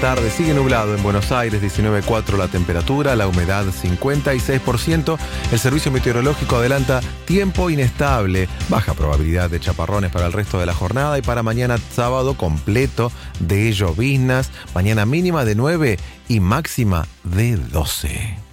tarde. Sigue nublado en Buenos Aires, 19,4 la temperatura, la humedad 56%. El servicio meteorológico adelanta tiempo inestable, baja probabilidad de chaparrones para el resto de la jornada y para mañana sábado completo de lloviznas. Mañana mínima de 9 y máxima de 12.